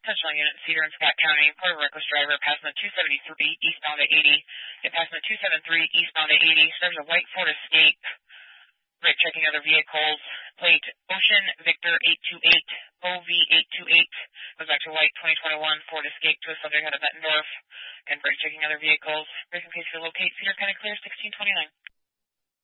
Central Unit, Cedar and Scott County, Puerto Reckless driver passing the 273 eastbound at 80, and passing the 273 eastbound at 80, serves a white Ford Escape. Brake checking other vehicles. Plate Ocean Victor 828, OV828, goes back to white 2021 Ford Escape to a subject out of Bettendorf, and brake checking other vehicles. Brake in case to locate Cedar County Clear 1629.